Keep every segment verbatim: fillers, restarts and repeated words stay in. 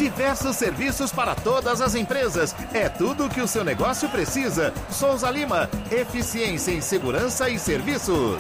Diversos serviços para todas as empresas. É tudo o que o seu negócio precisa. Souza Lima, eficiência em segurança e serviços.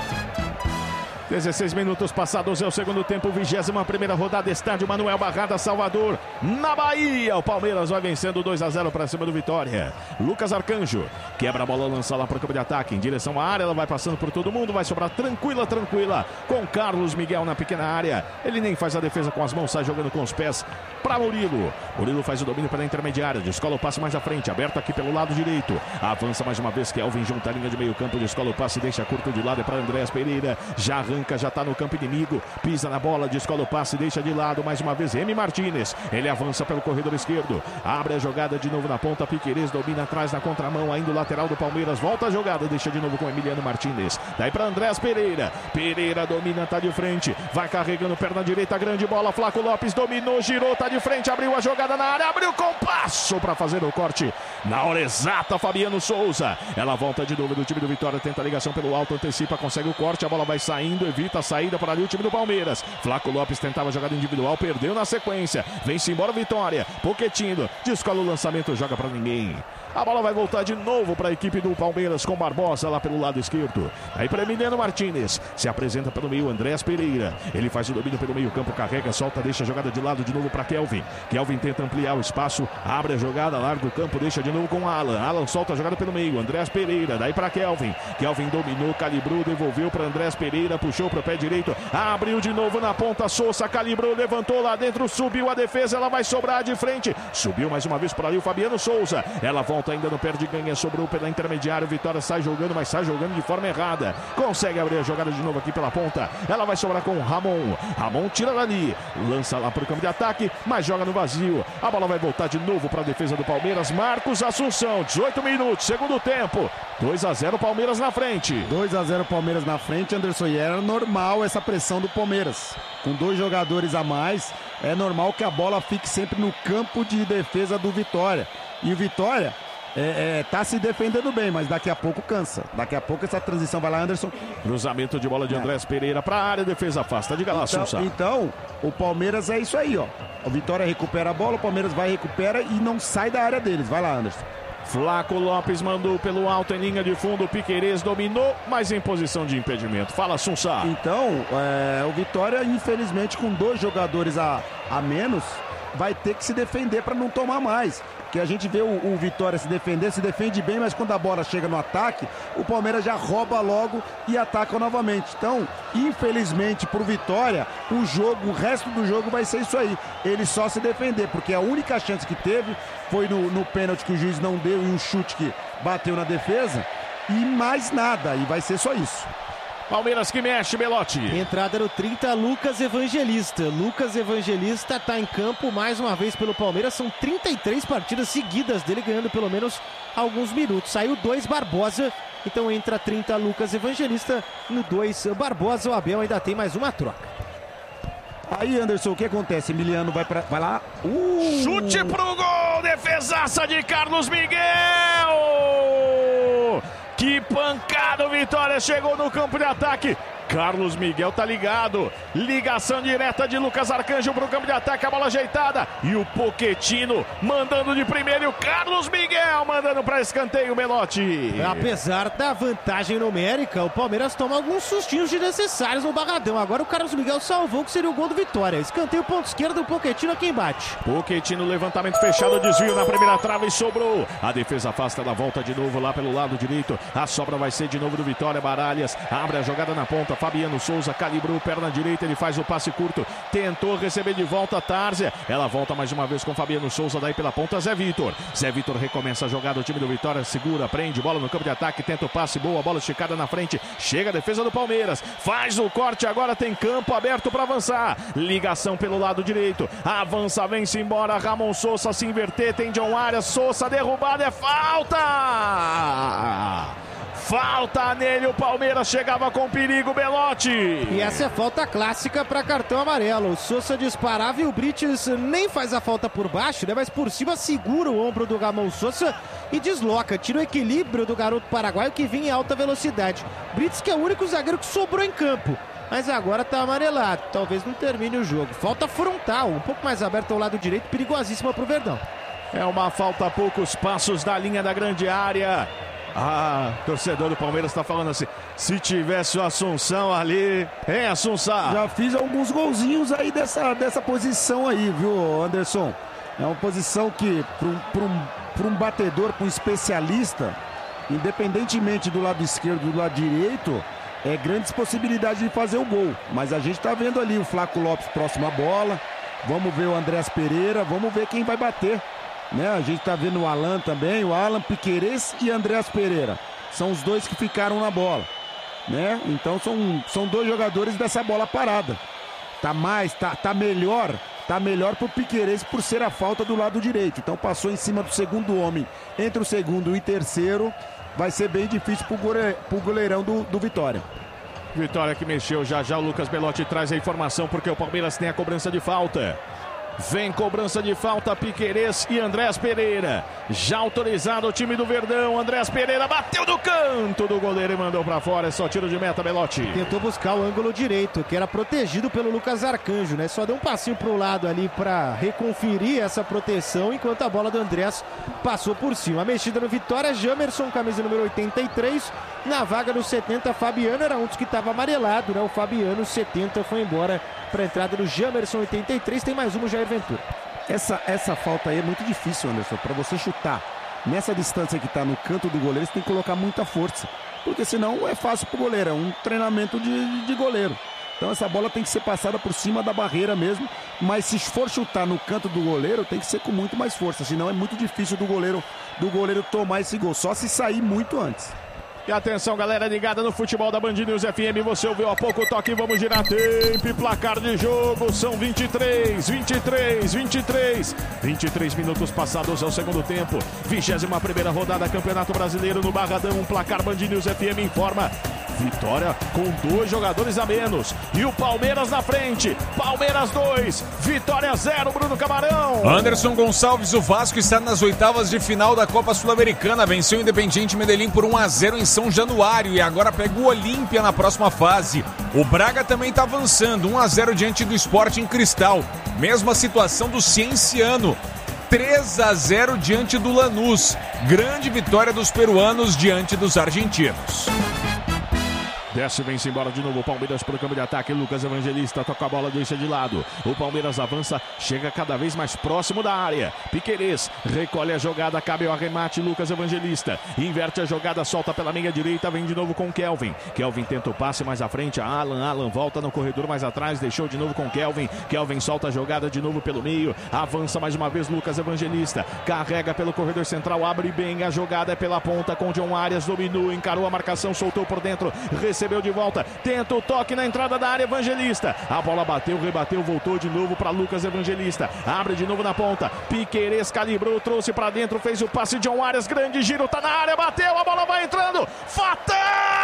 dezesseis minutos passados é o segundo tempo, vigésima primeira rodada, estádio Manuel Barrada, Salvador, na Bahia. O Palmeiras vai vencendo dois a zero para cima do Vitória. Lucas Arcanjo quebra a bola, lança lá para o campo de ataque, em direção à área, ela vai passando por todo mundo, vai sobrar tranquila, tranquila, com Carlos Miguel na pequena área. Ele nem faz a defesa com as mãos, sai jogando com os pés para Murilo. Murilo faz o domínio pela intermediária, descola o passe mais à frente, aberto aqui pelo lado direito. Avança mais uma vez, Kelvin junta a linha de meio campo, descola o passe, deixa curto de lado, é para Andréas Pereira. Já arranca, já está no campo inimigo, pisa na bola, descola o passe, deixa de lado, mais uma vez M. Martínez. Ele avança pelo corredor esquerdo, abre a jogada de novo na ponta, Piquerez domina atrás na contramão, ainda o lateral do Palmeiras, volta a jogada, deixa de novo com Emiliano Martínez. Daí para Andréas Pereira. Pereira domina, tá de frente, vai carregando perna direita, grande bola, Flaco Lopes dominou, girou, tá de frente, abriu a jogada na área, abriu com passo para fazer o corte. Na hora exata, Fabiano Souza. Ela volta de novo do time do Vitória, tenta a ligação pelo alto, antecipa, consegue o corte, a bola vai saindo, evita a saída para ali o time do Palmeiras. Flaco Lopes tentava a jogada individual, perdeu na sequência. Vem-se embora Vitória. Pochettino descola o lançamento, joga para ninguém. A bola vai voltar de novo para a equipe do Palmeiras com Barbosa lá pelo lado esquerdo. Aí para Emiliano Martínez. Se apresenta pelo meio Andréas Pereira. Ele faz o domínio pelo meio campo, carrega, solta, deixa a jogada de lado de novo para Kelvin. Kelvin tenta ampliar o espaço, abre a jogada, larga o campo, deixa de novo com Alan. Alan solta a jogada pelo meio, Andréas Pereira. Daí para Kelvin. Kelvin dominou, calibrou, devolveu para Andréas Pereira, puxou para o pé direito, abriu de novo na ponta, Souza calibrou, levantou lá dentro, subiu a defesa, ela vai sobrar de frente. Subiu mais uma vez por ali o Fabiano Souza. Ela volta ainda no perde ganha, sobrou pela intermediária, Vitória sai jogando, mas sai jogando de forma errada, consegue abrir a jogada de novo aqui pela ponta, ela vai sobrar com Ramon, Ramon tira dali, lança lá para o campo de ataque, mas joga no vazio, a bola vai voltar de novo para a defesa do Palmeiras, Marcos Assunção, dezoito minutos, segundo tempo, dois a zero Palmeiras na frente. dois a zero Palmeiras na frente, Anderson, e era normal essa pressão do Palmeiras, com dois jogadores a mais, é normal que a bola fique sempre no campo de defesa do Vitória, e o Vitória É, é, tá se defendendo bem, mas daqui a pouco cansa. Daqui a pouco essa transição vai lá, Anderson. Cruzamento de bola de Andréas Pereira para a área, defesa afasta, diga lá, então, Souza. então, o Palmeiras é isso aí, ó. O Vitória recupera a bola, o Palmeiras vai, recupera e não sai da área deles. Vai lá, Anderson. Flaco Lopes mandou pelo alto em linha de fundo, Piquerez dominou, mas em posição de impedimento. Fala, Souza. Então, é, o Vitória, infelizmente, com dois jogadores a, a menos, vai ter que se defender para não tomar mais. Que a gente vê o, o Vitória se defender, se defende bem, mas quando a bola chega no ataque, o Palmeiras já rouba logo e ataca novamente. Então, infelizmente pro Vitória, o jogo, o resto do jogo vai ser isso aí. Ele só se defender, porque a única chance que teve foi no, no pênalti que o juiz não deu e um chute que bateu na defesa. E mais nada, e vai ser só isso. Palmeiras que mexe, Belotti. Entrada no trinta, Lucas Evangelista. Lucas Evangelista está em campo mais uma vez pelo Palmeiras. São trinta e três partidas seguidas dele ganhando pelo menos alguns minutos. Saiu dois Barbosa, então entra trinta Lucas Evangelista. No dois Barbosa, o Abel ainda tem mais uma troca. Aí, Anderson, o que acontece? Emiliano vai, pra, vai lá. Uh! Chute pro gol! Defesaça de Carlos Miguel! Que pancada, o Vitória chegou no campo de ataque. Carlos Miguel tá ligado. Ligação direta de Lucas Arcanjo pro campo de ataque. A bola ajeitada. E o Pochettino mandando de primeiro. E o Carlos Miguel mandando para escanteio, Belotti. Apesar da vantagem numérica, o Palmeiras toma alguns sustinhos desnecessários no Barradão. Agora o Carlos Miguel salvou o que seria o gol do Vitória. Escanteio ponto esquerdo, o Pochettino aqui embate. Pochettino, levantamento fechado, desvio na primeira trave e sobrou. A defesa afasta da volta de novo lá pelo lado direito. A sobra vai ser de novo do Vitória. Baralhas abre a jogada na ponta. Fabiano Souza calibrou perna direita, ele faz o passe curto, tentou receber de volta a Tárzia, ela volta mais uma vez com Fabiano Souza, daí pela ponta Zé Vitor, Zé Vitor recomeça a jogada, o time do Vitória segura, prende, bola no campo de ataque, tenta o passe, boa, bola esticada na frente, chega a defesa do Palmeiras, faz o corte, agora tem campo aberto para avançar, ligação pelo lado direito, avança, vem-se embora, Ramon Souza se inverter, tem John Arias, Souza derrubada, é falta! Falta nele, o Palmeiras chegava com perigo, Belotti. E essa é falta clássica para cartão amarelo. O Souza disparava e o Brites nem faz a falta por baixo, né? Mas por cima segura o ombro do Ramon Souza e desloca, tira o equilíbrio do garoto paraguaio que vinha em alta velocidade. Brites, que é o único zagueiro que sobrou em campo. mas agora tá amarelado. Talvez não termine o jogo. Falta frontal, um pouco mais aberta ao lado direito, perigosíssima pro Verdão. É uma falta a poucos passos da linha da grande área. Ah, torcedor do Palmeiras está falando assim, se tivesse o Assunção ali, hein, Assunção? Já fiz alguns golzinhos aí dessa, dessa posição aí, viu, Anderson? É uma posição que, para um, um, um batedor, para um especialista, independentemente do lado esquerdo do lado direito, é grandes possibilidades de fazer o gol. Mas a gente está vendo ali o Flaco Lopes próximo à bola, vamos ver o Andreas Pereira, vamos ver quem vai bater. Né? A gente tá vendo o Alan também, o Alan Piquerez e Andreas Pereira. São os dois que ficaram na bola. Né? Então são, são dois jogadores dessa bola parada. Tá mais, tá, tá melhor, tá melhor pro Piquerez por ser a falta do lado direito. Então passou em cima do segundo homem. Entre o segundo e o terceiro, vai ser bem difícil pro, goleirão, pro goleirão do, do Vitória. Vitória que mexeu, já já o Lucas Belotti traz a informação porque o Palmeiras tem a cobrança de falta. Vem cobrança de falta, Piquerez e Andreas Pereira. Já autorizado o time do Verdão. Andreas Pereira bateu no canto do goleiro e mandou pra fora. É só tiro de meta, Belotti. Tentou buscar o ângulo direito, que era protegido pelo Lucas Arcanjo, né? Só deu um passinho pro lado ali pra reconferir essa proteção, enquanto a bola do Andreas passou por cima. A mexida no Vitória, Jamerson, camisa número oitenta e três. Na vaga do setenta, Fabiano era um dos que estava amarelado, né? O Fabiano, setenta, foi embora para a entrada do Jamerson, oitenta e três. Tem mais uma, o Jair Ventura. Essa, essa falta aí é muito difícil, Anderson, para você chutar nessa distância que está no canto do goleiro, você tem que colocar muita força, porque senão é fácil pro goleiro, é um treinamento de, de goleiro. Então essa bola tem que ser passada por cima da barreira mesmo, mas se for chutar no canto do goleiro, tem que ser com muito mais força, senão é muito difícil do goleiro, do goleiro tomar esse gol, só se sair muito antes. E atenção, galera ligada no futebol da Band News F M, você ouviu há pouco o toque, vamos girar tempo e placar de jogo, são vinte e três, vinte e três, vinte e três, vinte e três minutos passados ao segundo tempo, vigésima primeira rodada, Campeonato Brasileiro no Barradão, um placar Band News F M informa, Vitória com dois jogadores a menos, e o Palmeiras na frente, Palmeiras dois, Vitória zero, Bruno Camarão. Anderson Gonçalves, o Vasco está nas oitavas de final da Copa Sul-Americana, venceu o Independiente Medellín por um a zero em São Januário e agora pega o Olímpia na próxima fase. O Braga também está avançando, um a zero diante do Sporting Cristal. Mesma situação do Cienciano, três a zero diante do Lanús. Grande vitória dos peruanos diante dos argentinos. Desce, vem-se embora de novo o Palmeiras para o campo de ataque, Lucas Evangelista toca a bola, deixa de lado, o Palmeiras avança, chega cada vez mais próximo da área, Piquerez recolhe a jogada, cabe o arremate, Lucas Evangelista inverte a jogada, solta pela meia direita, vem de novo com Kelvin, Kelvin tenta o passe mais à frente, a Alan, Alan volta no corredor mais atrás, deixou de novo com Kelvin, Kelvin solta a jogada de novo pelo meio, avança mais uma vez Lucas Evangelista, carrega pelo corredor central, abre bem, a jogada é pela ponta com John Arias, dominou, encarou a marcação, soltou por dentro, recebeu Recebeu de volta, tenta o toque na entrada da área, Evangelista, a bola bateu, rebateu, voltou de novo para Lucas Evangelista, abre de novo na ponta, Piquerez calibrou, trouxe para dentro, fez o passe, John Arias, grande giro, tá na área, bateu, a bola vai entrando, fatal!